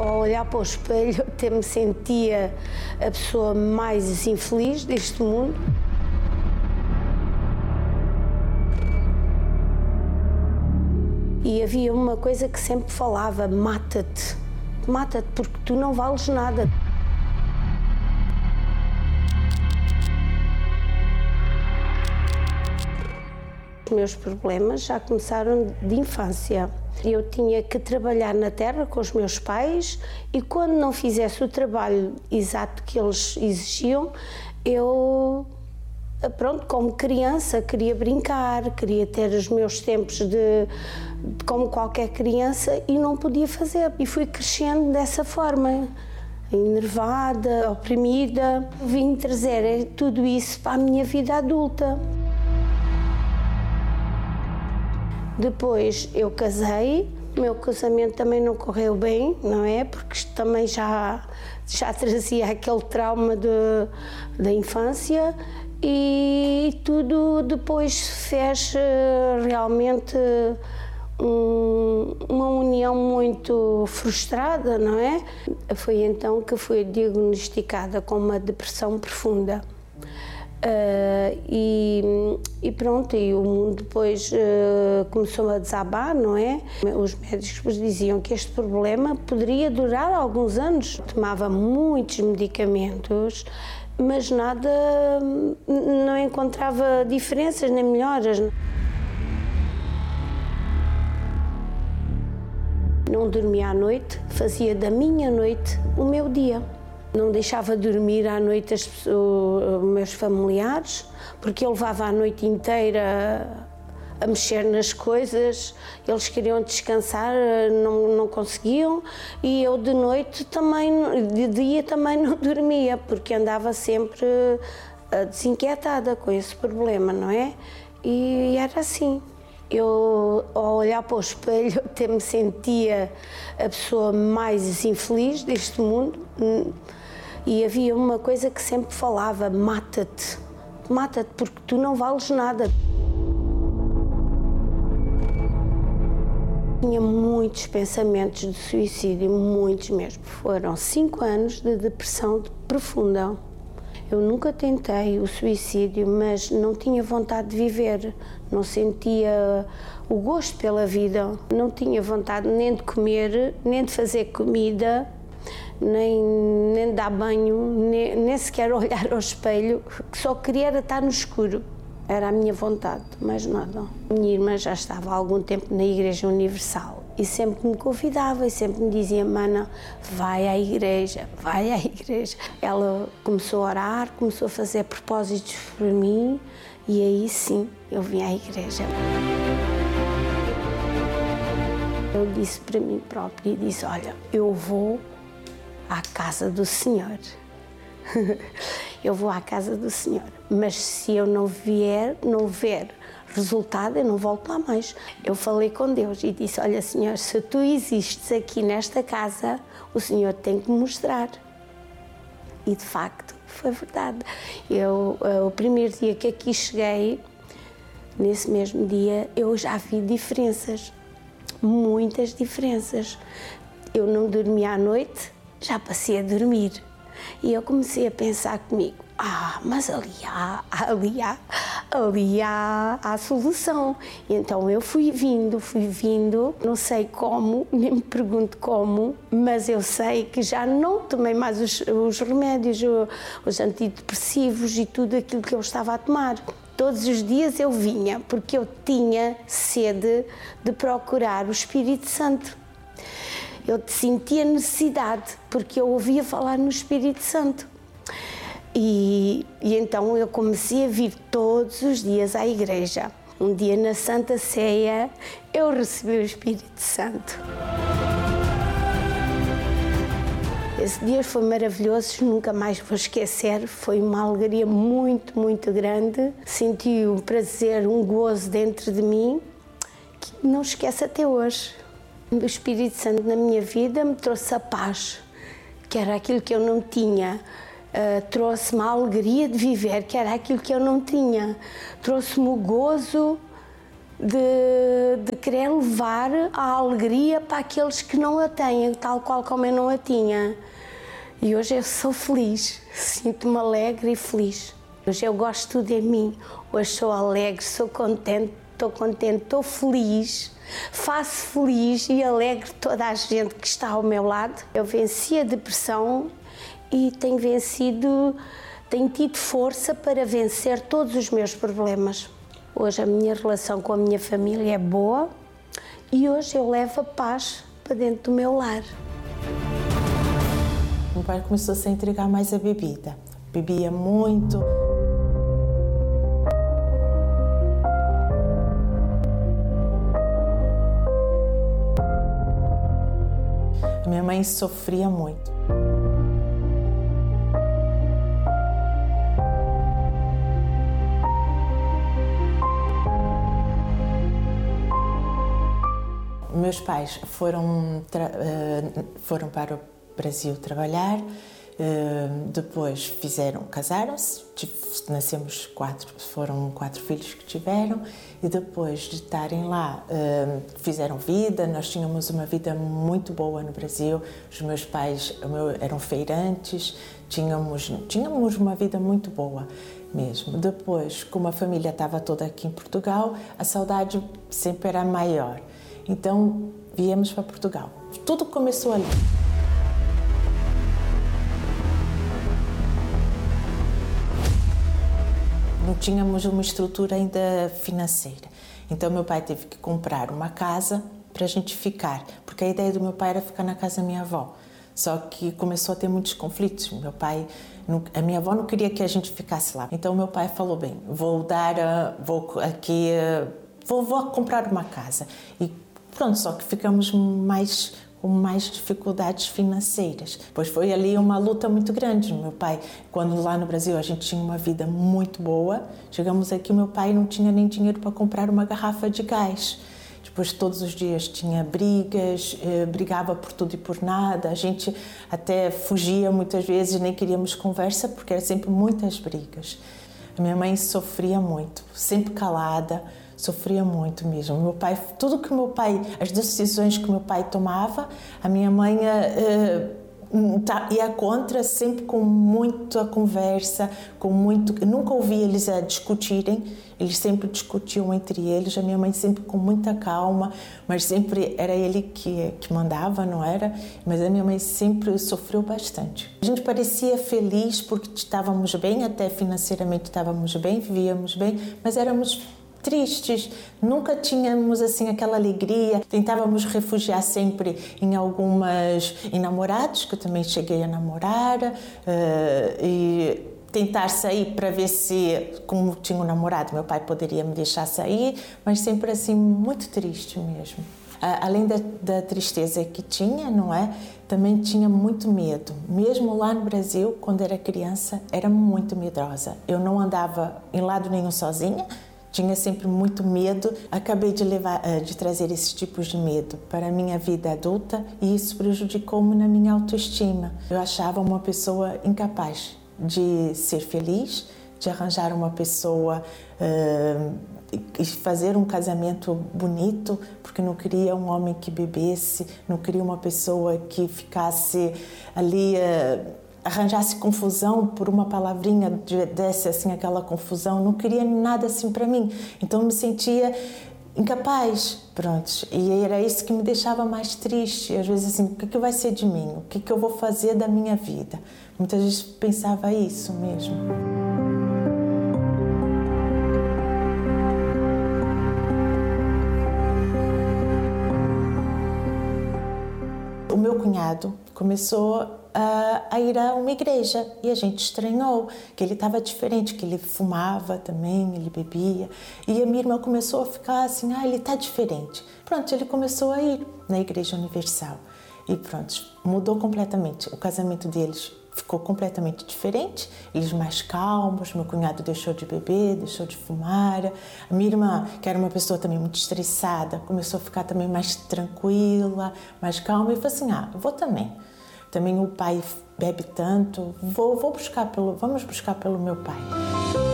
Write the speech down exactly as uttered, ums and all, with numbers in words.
Ao olhar para o espelho, eu até me sentia a pessoa mais infeliz deste mundo. E havia uma coisa que sempre falava: mata-te, mata-te porque tu não vales nada. Os meus problemas já começaram de infância. Eu tinha que trabalhar na terra com os meus pais e quando não fizesse o trabalho exato que eles exigiam, eu, pronto, como criança, queria brincar, queria ter os meus tempos de, de como qualquer criança e não podia fazer. E fui crescendo dessa forma, enervada, oprimida. Vim trazer tudo isso para a minha vida adulta. Depois eu casei, o meu casamento também não correu bem, não é? Porque isto também já, já trazia aquele trauma de, da infância e tudo depois fez realmente um, uma união muito frustrada, não é? Foi então que fui diagnosticada com uma depressão profunda. Uh, e, e pronto, e o mundo depois uh, começou a desabar, não é? Os médicos diziam que este problema poderia durar alguns anos. Tomava muitos medicamentos, mas nada, não encontrava diferenças nem melhoras. Não dormia à noite, fazia da minha noite o meu dia. Não deixava dormir à noite as pessoas, os meus familiares, porque eu levava a noite inteira a mexer nas coisas, eles queriam descansar, não, não conseguiam, e eu de noite também, de dia também não dormia, porque andava sempre desinquietada com esse problema, não é? E era assim. Eu, ao olhar para o espelho, até me sentia a pessoa mais infeliz deste mundo. E havia uma coisa que sempre falava: mata-te, mata-te porque tu não vales nada. Tinha muitos pensamentos de suicídio, muitos mesmo. Foram cinco anos de depressão profunda. Eu nunca tentei o suicídio, mas não tinha vontade de viver, não sentia o gosto pela vida, não tinha vontade nem de comer, nem de fazer comida, nem, nem de dar banho, nem, nem sequer olhar ao espelho, que só queria era estar no escuro. Era a minha vontade, mais nada. A minha irmã já estava há algum tempo na Igreja Universal e sempre me convidava e sempre me dizia: Mana, vai à igreja, vai à igreja. Ela começou a orar, começou a fazer propósitos para mim e aí sim eu vim à igreja. Eu disse para mim própria e disse: olha, eu vou à casa do Senhor. Eu vou à casa do Senhor, mas se eu não vier, não ver resultado, eu não volto lá mais. Eu falei com Deus e disse: olha, Senhor, se tu existes aqui nesta casa, o Senhor tem que me mostrar. E de facto, foi verdade. Eu, o primeiro dia que aqui cheguei, nesse mesmo dia, eu já vi diferenças, muitas diferenças. Eu não dormia à noite, já passei a dormir. E eu comecei a pensar comigo: ah, mas ali há, ali há, ali há a solução. E então eu fui vindo, fui vindo, não sei como, nem me pergunto como, mas eu sei que já não tomei mais os, os remédios, os antidepressivos e tudo aquilo que eu estava a tomar. Todos os dias eu vinha, porque eu tinha sede de procurar o Espírito Santo. Eu sentia necessidade, porque eu ouvia falar no Espírito Santo. E, e então eu comecei a vir todos os dias à igreja. Um dia na Santa Ceia, eu recebi o Espírito Santo. Esse dia foi maravilhoso, nunca mais vou esquecer. Foi uma alegria muito, muito grande. Senti um prazer, um gozo dentro de mim, que não esqueço até hoje. O Espírito Santo na minha vida me trouxe a paz, que era aquilo que eu não tinha. Uh, trouxe-me a alegria de viver, que era aquilo que eu não tinha. Trouxe-me o gozo de, de querer levar a alegria para aqueles que não a têm, tal qual como eu não a tinha. E hoje eu sou feliz, sinto-me alegre e feliz. Hoje eu gosto de tudo em mim, hoje sou alegre, sou contente, estou contente, estou feliz, faço feliz e alegre toda a gente que está ao meu lado. Eu venci a depressão e tenho vencido, tenho tido força para vencer todos os meus problemas. Hoje a minha relação com a minha família é boa e hoje eu levo a paz para dentro do meu lar. Meu pai começou a se entregar mais à bebida, bebia muito. A minha mãe sofria muito. Meus pais foram, foram para o Brasil trabalhar, depois fizeram, casaram-se, nascemos quatro, foram quatro filhos que tiveram, e depois de estarem lá fizeram vida. Nós tínhamos uma vida muito boa no Brasil, os meus pais eram feirantes, tínhamos, tínhamos uma vida muito boa mesmo. Depois, como a família estava toda aqui em Portugal, a saudade sempre era maior. Então, viemos para Portugal. Tudo começou ali. Não tínhamos uma estrutura ainda financeira. Então, meu pai teve que comprar uma casa para a gente ficar, porque a ideia do meu pai era ficar na casa da minha avó. Só que começou a ter muitos conflitos. Meu pai, a minha avó não queria que a gente ficasse lá. Então, meu pai falou, bem, vou dar, vou aqui, vou, vou comprar uma casa. E pronto, só que ficamos mais, com mais dificuldades financeiras. Pois foi ali uma luta muito grande. Meu pai, quando lá no Brasil a gente tinha uma vida muito boa, chegamos aqui, meu pai não tinha nem dinheiro para comprar uma garrafa de gás. Depois todos os dias tinha brigas, eh, brigava por tudo e por nada. A gente até fugia muitas vezes, nem queríamos conversa, porque era sempre muitas brigas. A minha mãe sofria muito, sempre calada, sofria muito mesmo. Meu pai, tudo que meu pai, as decisões que meu pai tomava, a minha mãe uh, ia contra, sempre com muita conversa, com muito. Eu nunca ouvi eles a discutirem. Eles sempre discutiam entre eles. A minha mãe sempre com muita calma, mas sempre era ele que que mandava, não era? Mas a minha mãe sempre sofreu bastante. A gente parecia feliz porque estávamos bem, até financeiramente estávamos bem, vivíamos bem, mas éramos tristes, nunca tínhamos assim aquela alegria. Tentávamos refugiar sempre em algumas em namorados, que eu também cheguei a namorar, uh, e tentar sair para ver se, como tinha um namorado, meu pai poderia me deixar sair, mas sempre assim muito triste mesmo. Uh, além da, da tristeza que tinha, não é? Também tinha muito medo. Mesmo lá no Brasil, quando era criança, era muito medrosa. Eu não andava em lado nenhum sozinha. Tinha sempre muito medo. Acabei de, levar, de trazer esses tipos de medo para a minha vida adulta e isso prejudicou-me na minha autoestima. Eu achava uma pessoa incapaz de ser feliz, de arranjar uma pessoa uh, e fazer um casamento bonito, porque não queria um homem que bebesse, não queria uma pessoa que ficasse ali... Uh, arranjasse confusão por uma palavrinha, desse assim aquela confusão, não queria nada assim para mim. Então eu me sentia incapaz, pronto. E era isso que me deixava mais triste. Às vezes assim, o que, que vai ser de mim? O que, que eu vou fazer da minha vida? Muitas vezes pensava isso mesmo. O meu cunhado começou a, a ir a uma igreja e a gente estranhou que ele estava diferente, que ele fumava também, ele bebia. E a minha irmã começou a ficar assim, ah, ele está diferente. Pronto, ele começou a ir na Igreja Universal e pronto, mudou completamente. O casamento deles ficou completamente diferente, eles mais calmos, meu cunhado deixou de beber, deixou de fumar. A minha irmã, que era uma pessoa também muito estressada, começou a ficar também mais tranquila, mais calma e falou assim, ah, eu vou também. Também o pai bebe tanto, vou, vou buscar pelo, vamos buscar pelo meu pai.